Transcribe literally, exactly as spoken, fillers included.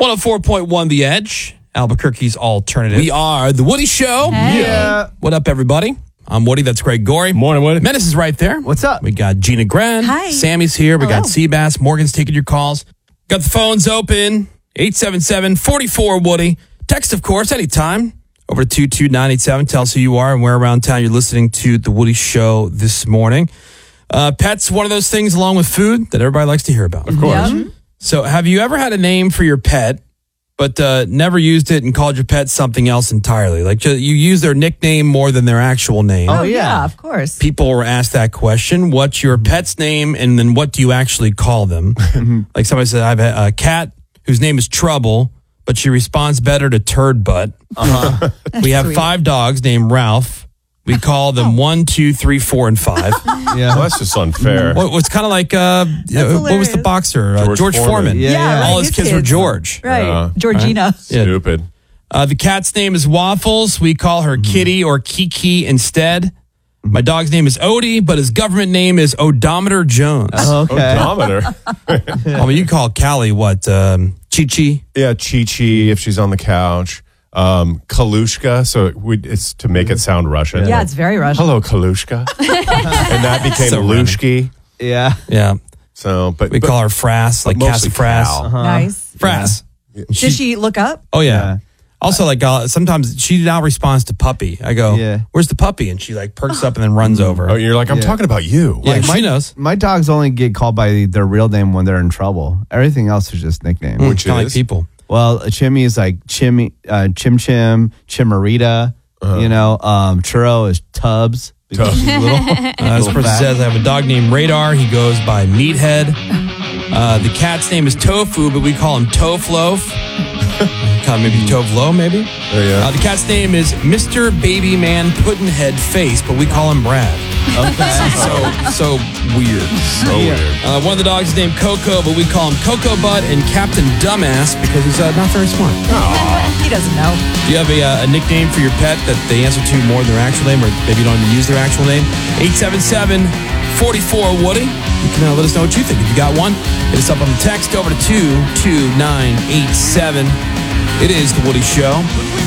one oh four point one The Edge, Albuquerque's alternative. We are The Woody Show. Hey. Yeah. What up, everybody? I'm Woody. That's Greg Gorey. Morning, Woody. Menace is right there. What's up? We got Gina Gren. Hi. Sammy's here. We got Hello. Seabass. Morgan's taking your calls. Got the phones open. eight seven seven, four four, Woody. Text, of course, anytime. Over to two two nine eight seven. Tell us who you are and where around town you're listening to The Woody Show this morning. Uh, pets, one of those things along with food that everybody likes to hear about. Of course. Yum. So have you ever had a name for your pet, but uh, never used it and called your pet something else entirely? Like ju- you use their nickname more than their actual name. Oh, Oh, yeah. yeah. of course. People were asked that question. What's your pet's name? And then what do you actually call them? Like somebody said, I have a, a cat whose name is Trouble, but she responds better to Turd Butt. Uh-huh. We have Sweet. five dogs named Ralph. We call them one, two, three, four, and five. Yeah. Well, that's just unfair. What was kind of like, uh, uh, what was the hilarious. boxer? Uh, George George Foreman. Foreman. Yeah, yeah. right, All his kids were George. Right. Uh, Georgina. Yeah. Stupid. Uh, the cat's name is Waffles. We call her Kitty or Kiki instead. My dog's name is Odie, but his government name is Odometer Jones. Okay. Odometer. I mean, you call Callie what? Um, Chi Chi? Yeah, Chi Chi if she's on the couch. Um, Kalushka, so it would, it's to make it sound Russian. Yeah, it's very Russian. Hello, Kalushka. And that became So Lushki. Yeah. Yeah. So, but We but call her Frass, like mostly Cassie Frass. Cal. Nice. Frass. Does she look up? Oh, yeah. Yeah. Also, like, uh, sometimes she now responds to puppy. I go, Yeah. where's the puppy? And she, like, perks up and then runs over. Oh, you're like, I'm Yeah. talking about you. yeah, like she my- knows. My dogs only get called by their real name when they're in trouble. Everything else is just nicknames. Mm, Which kinda like is? people. Well, Chimmy is like Chimmy, uh, Chim Chim, Chimarita. You know, um, Churro is Tubbs. because Tubbs. she's little. Uh, this person says, I have a dog named Radar. He goes by Meathead. Uh, the cat's name is Tofu, but we call him Tofloaf. Kind of maybe Tovlo, maybe? Oh, yeah. Uh, the cat's name is Mister Baby Man Puddinhead Face, but we call him Brad. Okay. So, so weird. So Yeah. weird. Uh, one of the dogs is named Coco, but we call him Coco Butt and Captain Dumbass because he's uh, not very smart. He doesn't know. Do you have a, uh, a nickname for your pet that they answer to more than their actual name, or maybe you don't even use their actual name? eight seven seven, four four, Woody. You can uh, let us know what you think. If you got one, hit us up on the text over to two two nine eight seven. It is The Woody Show.